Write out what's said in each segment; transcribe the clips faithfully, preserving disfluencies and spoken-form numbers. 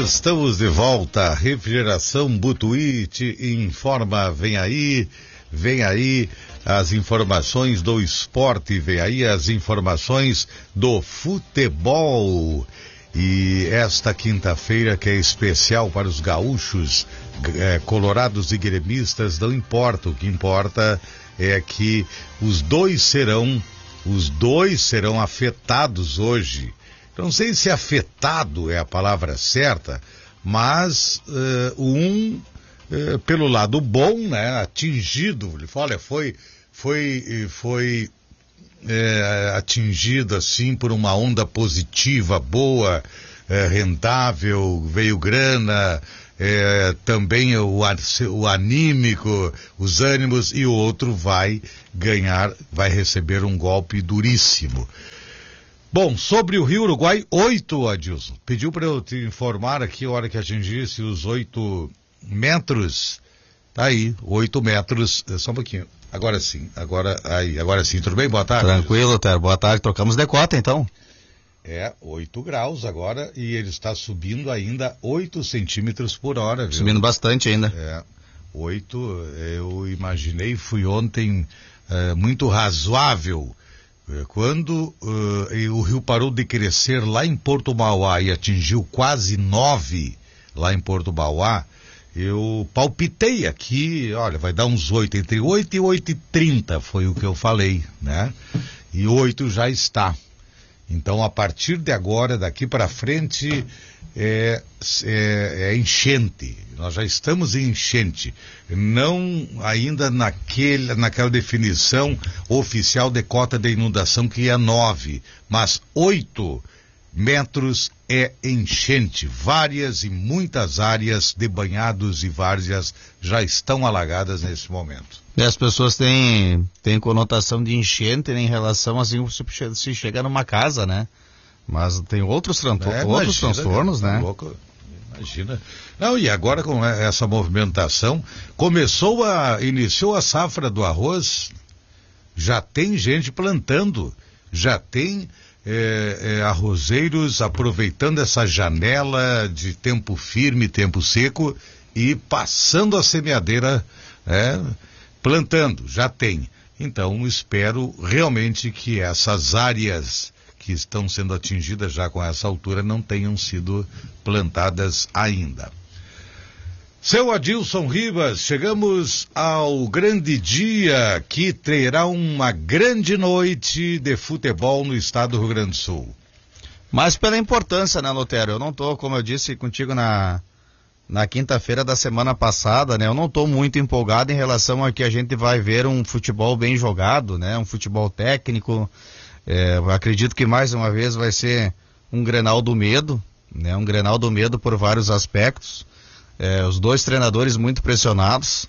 Estamos de volta. Refrigeração Butuí te informa, vem aí, vem aí as informações do esporte, vem aí as informações do futebol. E esta quinta-feira, que é especial para os gaúchos, é, colorados e gremistas, não importa. O que importa é que os dois serão, os dois serão afetados hoje. Não sei se afetado é a palavra certa, mas uh, um, uh, pelo lado bom, né, atingido, ele fala, olha, foi, foi, foi é, atingido assim por uma onda positiva, boa, é, rentável, veio grana, é, também o, o anímico, os ânimos, e o outro vai ganhar, vai receber um golpe duríssimo. Bom, sobre o Rio Uruguai, oito, Adilson. Pediu para eu te informar aqui a hora que atingisse os oito metros. Tá aí, oito metros, só um pouquinho. Agora sim, agora aí, agora sim, tudo bem? Boa tarde. Tranquilo, Ter, boa tarde, trocamos de cota então. É, oito graus agora e ele está subindo ainda oito centímetros por hora, viu? Subindo bastante ainda. É, oito, eu imaginei, fui ontem é, muito razoável. Quando uh, o rio parou de crescer lá em Porto Mauá e atingiu quase nove lá em Porto Mauá, eu palpitei aqui, olha, vai dar uns oito, entre oito e oito e trinta foi o que eu falei, né? E oito já está. Então, a partir de agora, daqui para frente, é, é, é enchente. Nós já estamos em enchente. Não ainda naquele, naquela definição oficial de cota de inundação, que é nove, mas oito metros é enchente. Várias e muitas áreas de banhados e várzeas já estão alagadas nesse momento. E as pessoas têm, têm conotação de enchente, né, em relação assim, se chega numa casa, né? Mas tem outros, tranto- é, outros imagina, transtornos, né? Louco, imagina. Não, e agora com essa movimentação, começou a, iniciou a safra do arroz, já tem gente plantando, já tem é, é, arrozeiros aproveitando essa janela de tempo firme, tempo seco e passando a semeadeira, é, plantando, já tem. Então, espero realmente que essas áreas que estão sendo atingidas já com essa altura não tenham sido plantadas ainda. Seu Adilson Ribas, chegamos ao grande dia que terá uma grande noite de futebol no estado do Rio Grande do Sul. Mas pela importância, né, Lotero? Eu não tô, como eu disse contigo na, na quinta-feira da semana passada, né? Eu não tô muito empolgado em relação a que a gente vai ver um futebol bem jogado, né? Um futebol técnico. É, acredito que mais uma vez vai ser um Grenal do medo, né? Um Grenal do medo por vários aspectos. É, os dois treinadores muito pressionados,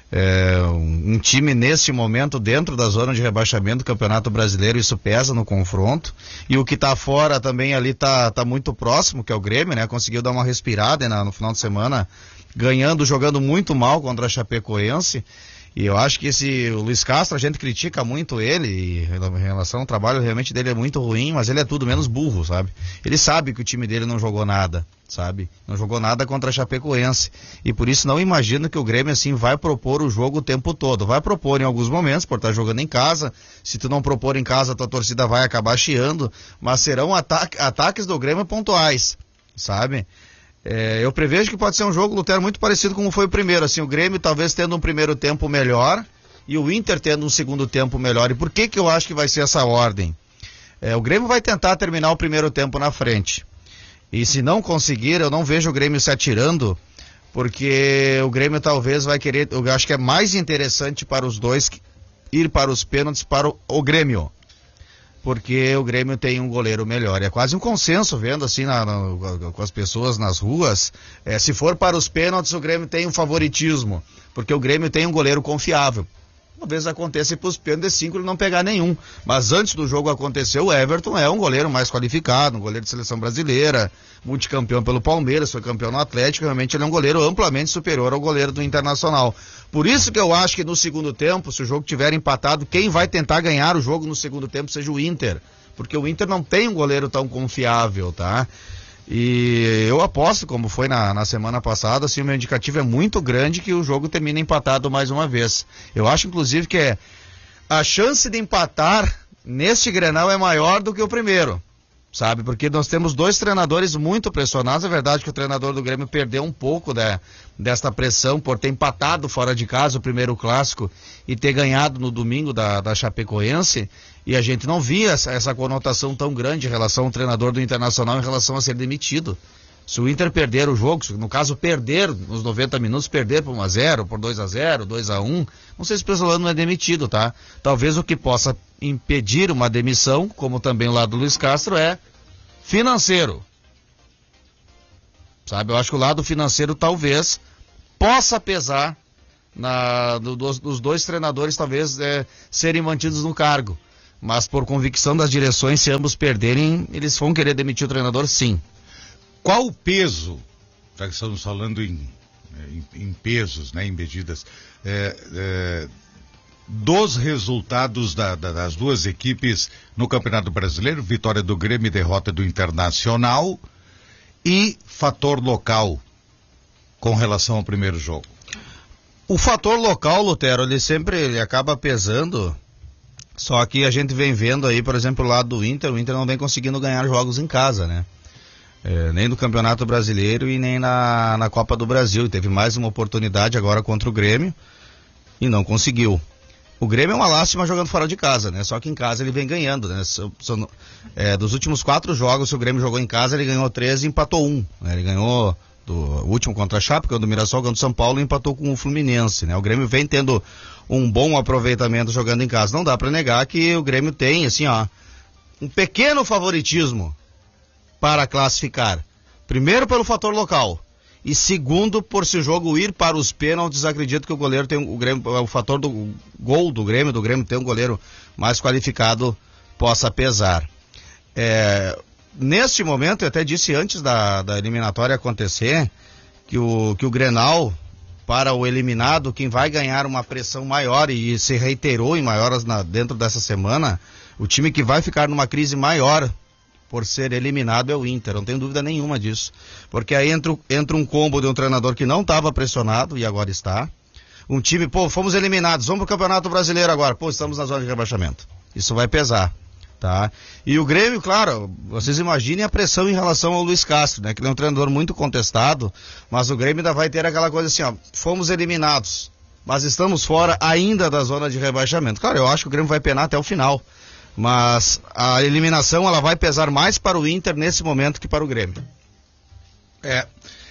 é, um, um time nesse momento dentro da zona de rebaixamento do Campeonato Brasileiro, isso pesa no confronto, e o que está fora também ali está tá muito próximo, que é o Grêmio, né? Conseguiu dar uma respirada, né, no final de semana, ganhando, jogando muito mal contra a Chapecoense. E eu acho que esse o Luiz Castro, a gente critica muito ele, e em relação ao trabalho realmente dele é muito ruim, mas ele é tudo menos burro, sabe? Ele sabe que o time dele não jogou nada, sabe? Não jogou nada contra a Chapecoense. E por isso não imagino que o Grêmio assim vai propor o jogo o tempo todo. Vai propor em alguns momentos, por estar jogando em casa. Se tu não propor em casa, tua torcida vai acabar chiando, mas serão ataque, ataques do Grêmio pontuais, sabe? É, eu prevejo que pode ser um jogo, Lutero, muito parecido como foi o primeiro, assim, o Grêmio talvez tendo um primeiro tempo melhor e o Inter tendo um segundo tempo melhor. E por que que eu acho que vai ser essa ordem? É, o Grêmio vai tentar terminar o primeiro tempo na frente, e se não conseguir, eu não vejo o Grêmio se atirando, porque o Grêmio talvez vai querer, eu acho que é mais interessante para os dois ir para os pênaltis para o, o Grêmio, porque o Grêmio tem um goleiro melhor. É quase um consenso, vendo assim na, na, com as pessoas nas ruas, é, se for para os pênaltis, o Grêmio tem um favoritismo, porque o Grêmio tem um goleiro confiável. Talvez aconteça para os pênaltis de cinco ele não pegar nenhum, mas antes do jogo acontecer, o Everton é um goleiro mais qualificado, um goleiro de seleção brasileira, multicampeão pelo Palmeiras, foi campeão no Atlético, realmente ele é um goleiro amplamente superior ao goleiro do Internacional. Por isso que eu acho que no segundo tempo, se o jogo tiver empatado, quem vai tentar ganhar o jogo no segundo tempo seja o Inter, porque o Inter não tem um goleiro tão confiável, tá? E eu aposto, como foi na, na semana passada, assim, o meu indicativo é muito grande que o jogo termine empatado mais uma vez. Eu acho, inclusive, que é, a chance de empatar neste Grenal é maior do que o primeiro, sabe? Porque nós temos dois treinadores muito pressionados. É verdade que o treinador do Grêmio perdeu um pouco de, desta pressão por ter empatado fora de casa o primeiro clássico e ter ganhado no domingo da, da Chapecoense. E a gente não via essa, essa conotação tão grande em relação ao treinador do Internacional em relação a ser demitido. Se o Inter perder o jogo, no caso perder nos noventa minutos, perder por um a zero, por dois a zero, dois a um, não sei se o Pesolano não é demitido, tá? Talvez o que possa impedir uma demissão, como também o lado do Luiz Castro, é financeiro. Sabe, eu acho que o lado financeiro talvez possa pesar na, do, dos, dos dois treinadores, talvez é, serem mantidos no cargo. Mas por convicção das direções, se ambos perderem, eles vão querer demitir o treinador, sim. Qual o peso, já que estamos falando em, em, em pesos, né, em medidas, é, é, dos resultados da, da, das duas equipes no Campeonato Brasileiro, vitória do Grêmio e derrota do Internacional, e fator local com relação ao primeiro jogo? O fator local, Lutero, ele sempre ele acaba pesando, só que a gente vem vendo aí, por exemplo, o lado do Inter, o Inter não vem conseguindo ganhar jogos em casa, né? É, nem no Campeonato Brasileiro e nem na, na Copa do Brasil. Teve mais uma oportunidade agora contra o Grêmio e não conseguiu. O Grêmio é uma lástima jogando fora de casa, né? Só que em casa ele vem ganhando, né? So, so, é, dos últimos quatro jogos que o Grêmio jogou em casa, ele ganhou três e empatou um. Né? Ele ganhou do o último contra a Chape, que é o do Mirassol, ganhou do São Paulo e empatou com o Fluminense, né? O Grêmio vem tendo um bom aproveitamento jogando em casa. Não dá pra negar que o Grêmio tem, assim, ó, um pequeno favoritismo para classificar. Primeiro pelo fator local. E segundo, por se o jogo ir para os pênaltis, acredito que o goleiro tem o Grêmio, o fator do gol do Grêmio, do Grêmio ter um goleiro mais qualificado possa pesar. É, neste momento, eu até disse antes da, da eliminatória acontecer, que o, que o Grenal, para o eliminado, quem vai ganhar uma pressão maior, e se reiterou em maiores na, dentro dessa semana, o time que vai ficar numa crise maior por ser eliminado é o Inter, não tenho dúvida nenhuma disso. Porque aí entra, entra um combo de um treinador que não estava pressionado e agora está. Um time, pô, fomos eliminados, vamos pro Campeonato Brasileiro agora, pô, estamos na zona de rebaixamento. Isso vai pesar, tá? E o Grêmio, claro, vocês imaginem a pressão em relação ao Luiz Castro, né? Que ele é um treinador muito contestado, mas o Grêmio ainda vai ter aquela coisa assim, ó, fomos eliminados, mas estamos fora ainda da zona de rebaixamento. Claro, eu acho que o Grêmio vai penar até o final. Mas a eliminação ela vai pesar mais para o Inter nesse momento que para o Grêmio. É,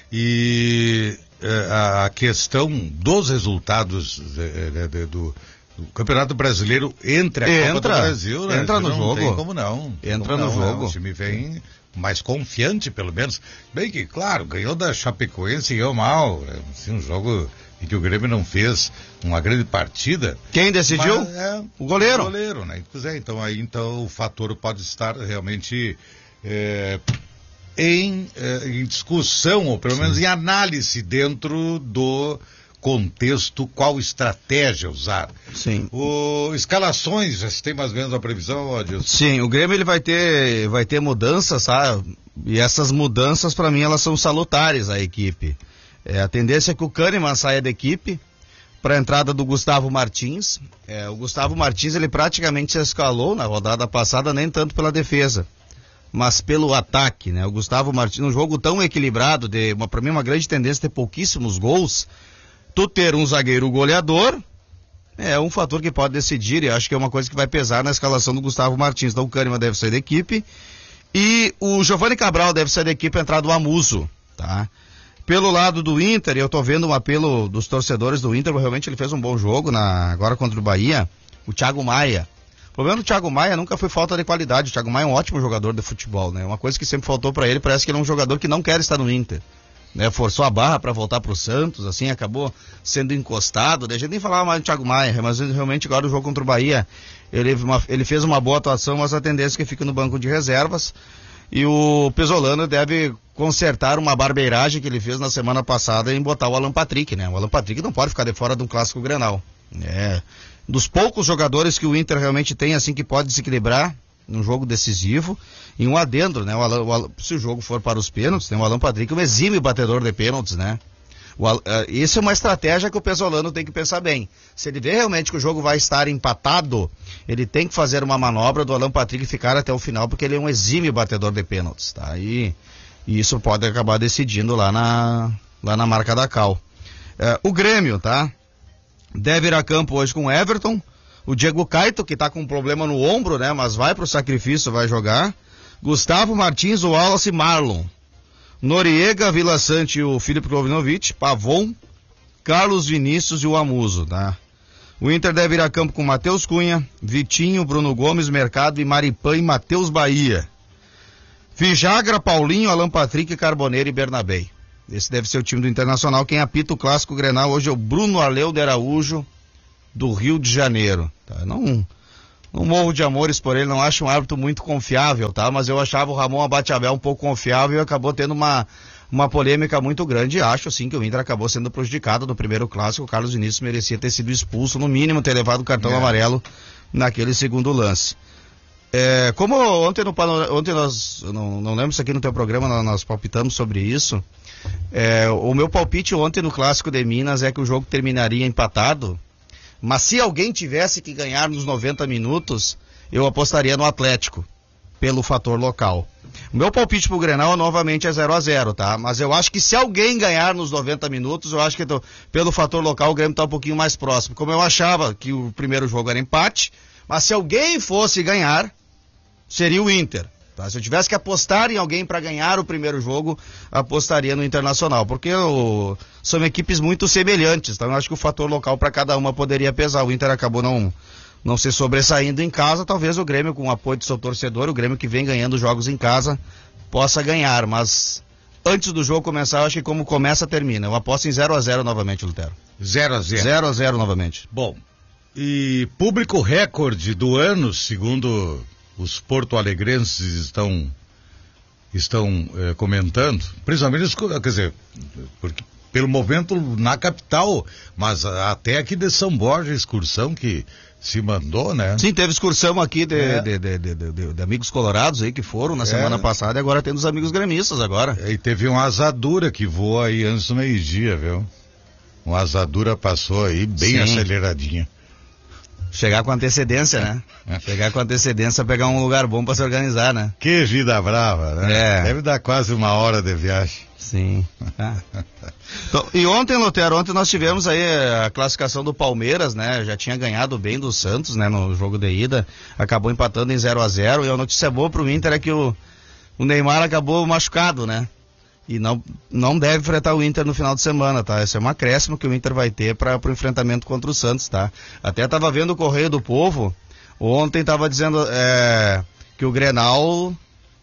e é, a questão dos resultados é, é, do, do Campeonato Brasileiro entre a entra, Copa do Brasil, né? Entra no não jogo. Tem como não. Entra como no não, jogo. Né? O time vem mais confiante, pelo menos. Bem que, claro, ganhou da Chapecoense e ganhou mal. É assim, um jogo em que o Grêmio não fez uma grande partida. Quem decidiu? Mas, é, o goleiro. O goleiro, né? Pois é, então aí então, o fator pode estar realmente é, em, é, em discussão, ou pelo Sim. menos em análise dentro do contexto, qual estratégia usar. Sim. O, escalações, já se tem mais ou menos a previsão, Adilson? Sim, o Grêmio ele vai ter, vai ter mudanças, sabe? E essas mudanças, para mim, elas são salutares à equipe. É, a tendência é que o Kahneman saia da equipe para a entrada do Gustavo Martins. É, o Gustavo Martins ele praticamente se escalou na rodada passada, nem tanto pela defesa, mas pelo ataque, né? O Gustavo Martins, num jogo tão equilibrado, de para mim uma grande tendência ter pouquíssimos gols, tu ter um zagueiro goleador é um fator que pode decidir, e acho que é uma coisa que vai pesar na escalação do Gustavo Martins. Então o Kahneman deve sair da equipe e o Giovanni Cabral deve sair da equipe e entrar do Amuso, tá? Pelo lado do Inter, eu tô vendo um apelo dos torcedores do Inter, realmente ele fez um bom jogo na, agora contra o Bahia, o Thiago Maia. O problema do Thiago Maia nunca foi falta de qualidade, o Thiago Maia é um ótimo jogador de futebol, né? Uma coisa que sempre faltou para ele, parece que ele é um jogador que não quer estar no Inter, né? Forçou a barra para voltar pro Santos, assim, acabou sendo encostado, né? A gente nem falava mais do Thiago Maia, mas realmente agora o jogo contra o Bahia, ele, uma, ele fez uma boa atuação, mas a tendência é que fica no banco de reservas. E o Pesolano deve consertar uma barbeiragem que ele fez na semana passada em botar o Alan Patrick, né? O Alan Patrick não pode ficar de fora de um clássico Grenal. É, dos poucos jogadores que o Inter realmente tem, assim, que pode desequilibrar, num jogo decisivo, e um adendo, né? O Alan, o Alan, se o jogo for para os pênaltis, tem o Alan Patrick, um exímio batedor de pênaltis, né? O, uh, isso é uma estratégia que o Pesolano tem que pensar bem. Se ele vê realmente que o jogo vai estar empatado, ele tem que fazer uma manobra do Alan Patrick ficar até o final, porque ele é um exímio batedor de pênaltis, tá? E, e isso pode acabar decidindo lá na, lá na marca da Cal. Uh, o Grêmio, tá? Deve ir a campo hoje com o Everton. O Diego Caito, que tá com um problema no ombro, né? Mas vai pro sacrifício, vai jogar. Gustavo Martins, o Wallace e Marlon. Noriega, Vila Sante e o Filipe Klovinovic, Pavon, Carlos Vinícius e o Amuso, tá? O Inter deve ir a campo com Matheus Cunha, Vitinho, Bruno Gomes, Mercado e Maripan e Matheus Bahia. Vijagra, Paulinho, Alan Patrick, Carboneiro e Bernabé. Esse deve ser o time do Internacional. Quem apita o clássico Grenal hoje é o Bruno Arleu de Araújo, do Rio de Janeiro. Tá? Não, não morro de amores por ele, não acho um árbitro muito confiável, tá? Mas eu achava o Ramon Abateabel um pouco confiável e acabou tendo uma, uma polêmica muito grande. E acho, sim, que o Inter acabou sendo prejudicado no primeiro clássico. O Carlos Vinícius merecia ter sido expulso, no mínimo ter levado o cartão é. amarelo naquele segundo lance. É, como ontem, no, ontem nós, não, não lembro se aqui no teu programa nós, nós palpitamos sobre isso, é, o meu palpite ontem no clássico de Minas é que o jogo terminaria empatado. Mas se alguém tivesse que ganhar nos noventa minutos, eu apostaria no Atlético, pelo fator local. O meu palpite pro Grenal novamente é zero a zero, tá? Mas eu acho que se alguém ganhar nos noventa minutos, eu acho que tô, pelo fator local o Grêmio tá um pouquinho mais próximo. Como eu achava que o primeiro jogo era empate, mas se alguém fosse ganhar, seria o Inter. Tá? Se eu tivesse que apostar em alguém para ganhar o primeiro jogo, apostaria no Internacional, porque o, são equipes muito semelhantes, então eu acho que o fator local para cada uma poderia pesar. O Inter acabou não, não se sobressaindo em casa, talvez o Grêmio, com o apoio do seu torcedor, o Grêmio que vem ganhando jogos em casa, possa ganhar, mas antes do jogo começar, eu acho que como começa, termina. Eu aposto em zero a zero novamente, Lutero. zero a zero. zero a zero novamente. Bom, e público recorde do ano, segundo os porto-alegrenses estão, estão eh, comentando, principalmente, quer dizer, porque, pelo momento na capital, mas até aqui de São Borja, excursão que se mandou, né? Sim, teve excursão aqui de, é. de, de, de, de, de amigos colorados aí que foram na é. semana passada e agora tem os amigos gremistas agora. E teve uma asadura que voou aí antes do meio-dia, viu? Uma asadura passou aí bem Sim. aceleradinha. Chegar com antecedência, né? Chegar com antecedência, pegar um lugar bom para se organizar, né? Que vida brava, né? É. Deve dar quase uma hora de viagem. Sim. Ah. Então, e ontem, Lutero, ontem nós tivemos aí a classificação do Palmeiras, né? Já tinha ganhado bem do Santos, né? No jogo de ida, acabou empatando em zero a zero, e a notícia boa pro Inter é que o, o Neymar acabou machucado, né? E não, não deve enfrentar o Inter no final de semana, tá? Esse é um acréscimo que o Inter vai ter para o enfrentamento contra o Santos, tá? Até tava vendo o Correio do Povo, ontem tava dizendo é, que o Grenal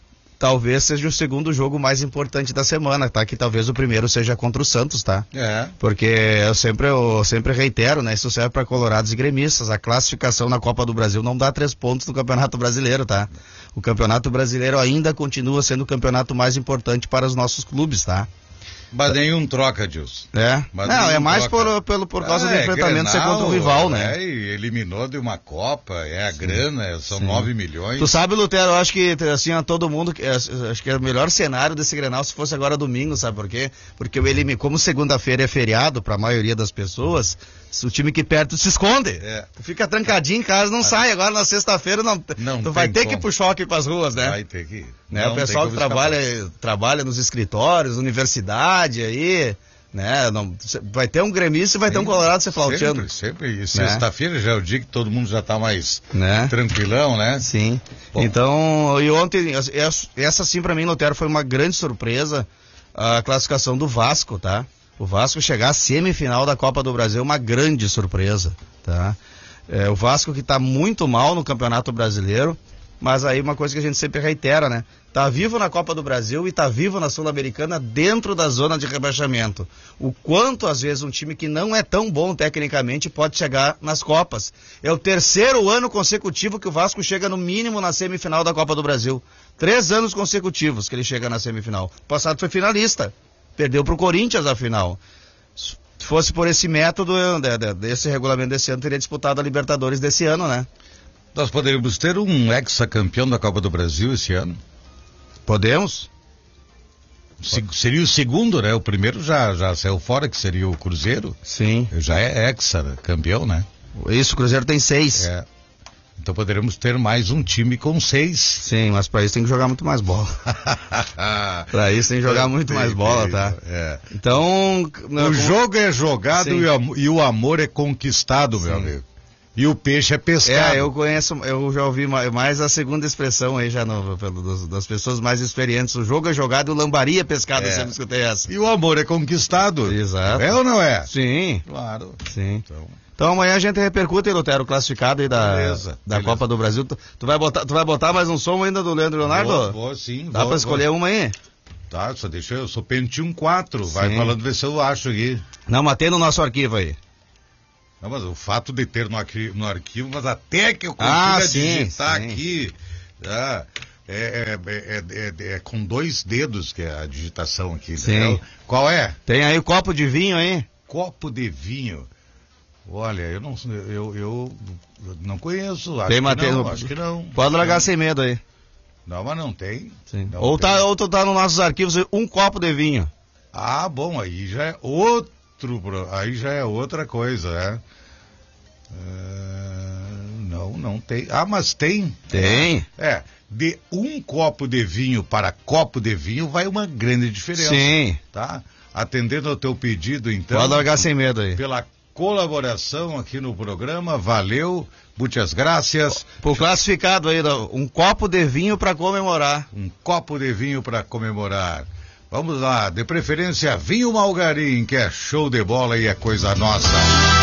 talvez seja o segundo jogo mais importante da semana, tá? Que talvez o primeiro seja contra o Santos, tá? É. Porque eu sempre, eu sempre reitero, né? Isso serve para colorados e gremistas. A classificação na Copa do Brasil não dá três pontos no Campeonato Brasileiro, tá? O Campeonato Brasileiro ainda continua sendo o campeonato mais importante para os nossos clubes, tá? Mas nenhum troca, Dilson. É? Mas não, é mais troca. por, por, por causa ah, do enfrentamento é Grenal, ser contra o rival, né? É, e eliminou de uma Copa, é a Sim. grana, são Sim. nove milhões. Tu sabe, Lutero, eu acho que assim, a todo mundo, acho que é o melhor cenário desse Grenal se fosse agora domingo, sabe por quê? Porque o elimi, como segunda-feira é feriado para a maioria das pessoas, o time que perde se esconde. É. Tu fica trancadinho em casa, não ah. sai. Agora na sexta-feira não, não tu vai ter como. que ir pro choque para as ruas, né? Vai ter que ir. Né? O pessoal que trabalha, trabalha nos escritórios, universidade aí, né? Não, vai ter um gremista e vai Sim, ter um colorado se flauteando. Sempre, sempre. E sexta-feira né? já é o dia que todo mundo já tá mais né? tranquilão, né? Sim. Bom. Então, e ontem, essa sim pra mim, Lutero, foi uma grande surpresa, a classificação do Vasco, tá? O Vasco chegar à semifinal da Copa do Brasil é uma grande surpresa, tá? É, o Vasco que tá muito mal no Campeonato Brasileiro, mas aí uma coisa que a gente sempre reitera, né? Tá vivo na Copa do Brasil e tá vivo na Sul-Americana dentro da zona de rebaixamento. O quanto, às vezes, um time que não é tão bom tecnicamente pode chegar nas Copas. É o terceiro ano consecutivo que o Vasco chega no mínimo na semifinal da Copa do Brasil. Três anos consecutivos que ele chega na semifinal. O passado foi finalista. Perdeu pro Corinthians a final. Se fosse por esse método, desse regulamento desse ano, teria disputado a Libertadores desse ano, né? Nós poderíamos ter um ex-campeão da Copa do Brasil esse ano. Podemos? Se, seria o segundo, né? O primeiro já, já saiu fora, que seria o Cruzeiro. Sim. Já é ex-campeão, né? Isso, o Cruzeiro tem seis. É. Então poderemos ter mais um time com seis. Sim, mas para isso tem que jogar muito mais bola. Para isso tem que jogar muito mais bola, tá? É. Então... O como... jogo é jogado e o, e o amor é conquistado, Sim. meu amigo. E o peixe é pescado. É, eu conheço, eu já ouvi mais a segunda expressão aí já no, pelo, das pessoas mais experientes. O jogo é jogado e o lambari é pescado, é. Sempre escutei essa. E o amor é conquistado. Exato. É ou não é? Sim. Claro. Sim. Então... Então amanhã a gente repercute, Lutero, o classificado aí da, beleza, da beleza. Copa do Brasil. Tu, tu, vai botar, tu vai botar mais um som ainda do Leandro Leonardo? Vou, vou sim. Dá vou, pra escolher vou. uma aí? Tá, só deixa eu, eu sou Pentium quatro, vai sim. Falando, ver se eu acho aqui. Não, mas tem no nosso arquivo aí. Não, mas o fato de ter no arquivo, no arquivo mas até que eu consiga ah, sim, digitar sim. aqui, já, é, é, é, é, é com dois dedos que é a digitação aqui. Sim. Né? Qual é? Tem aí o copo de vinho aí? Copo de vinho. Olha, eu não, eu, eu não conheço, acho tem que material, não, acho que não. Pode largar sem medo aí. Não, mas não tem. Sim. Não ou, tem. Tá, ou tu tá nos nossos arquivos um copo de vinho. Ah, bom, aí já é outro, aí já é outra coisa, né? Uh, não, não tem. Ah, mas tem. Tem. É, de um copo de vinho para copo de vinho vai uma grande diferença. Sim. Tá? Atendendo ao teu pedido, então. Pode largar sem medo aí. Pela colaboração aqui no programa, valeu, muitas graças. Por classificado aí, um copo de vinho para comemorar. Um copo de vinho para comemorar. Vamos lá, de preferência vinho Malgarim, que é show de bola e é coisa nossa.